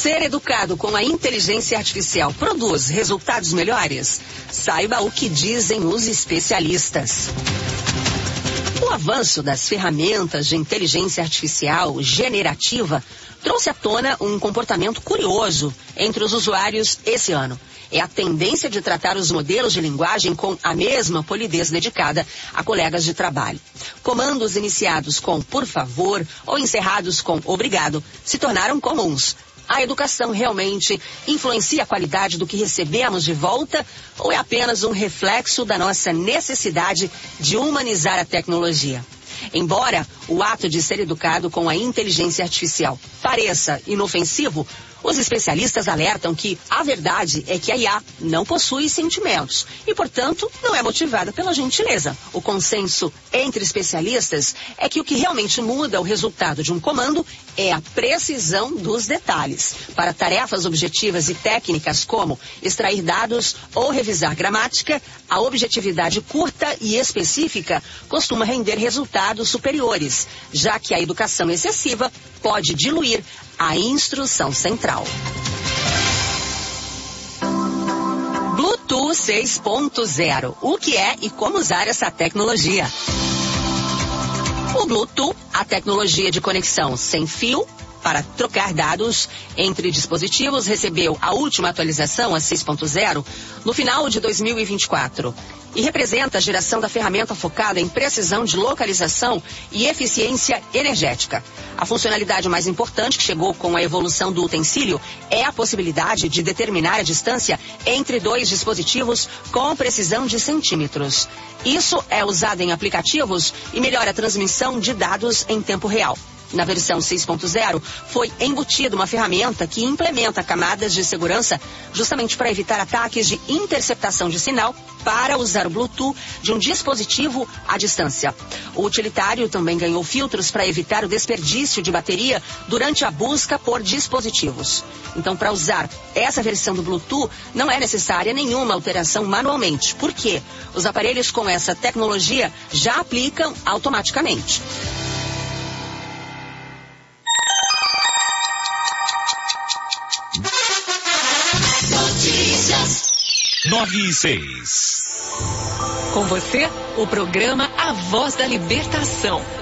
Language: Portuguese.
Ser educado com a inteligência artificial produz resultados melhores? Saiba o que dizem os especialistas. O avanço das ferramentas de inteligência artificial generativa trouxe à tona um comportamento curioso entre os usuários esse ano. É a tendência de tratar os modelos de linguagem com a mesma polidez dedicada a colegas de trabalho. Comandos iniciados com por favor ou encerrados com obrigado se tornaram comuns. A educação realmente influencia a qualidade do que recebemos de volta ou é apenas um reflexo da nossa necessidade de humanizar a tecnologia? Embora o ato de ser educado com a inteligência artificial pareça inofensivo, os especialistas alertam que a verdade é que a IA não possui sentimentos e, portanto, não é motivada pela gentileza. O consenso entre especialistas é que o que realmente muda o resultado de um comando é a precisão dos detalhes. Para tarefas objetivas e técnicas como extrair dados ou revisar gramática, a objetividade curta e específica costuma render resultados superiores, já que a educação excessiva pode diluir a instrução central. Bluetooth 6.0. O que é e como usar essa tecnologia? O Bluetooth, a tecnologia de conexão sem fio para trocar dados entre dispositivos, recebeu a última atualização, a 6.0, no final de 2024. E representa a geração da ferramenta focada em precisão de localização e eficiência energética. A funcionalidade mais importante que chegou com a evolução do utensílio é a possibilidade de determinar a distância entre dois dispositivos com precisão de centímetros. Isso é usado em aplicativos e melhora a transmissão de dados em tempo real. Na versão 6.0, foi embutida uma ferramenta que implementa camadas de segurança justamente para evitar ataques de interceptação de sinal para usar o Bluetooth de um dispositivo à distância. O utilitário também ganhou filtros para evitar o desperdício de bateria durante a busca por dispositivos. Então, para usar essa versão do Bluetooth, não é necessária nenhuma alteração manualmente. Por quê? Os aparelhos com essa tecnologia já aplicam automaticamente. Notícias 9 e 6. Com você, o programa A Voz da Libertação.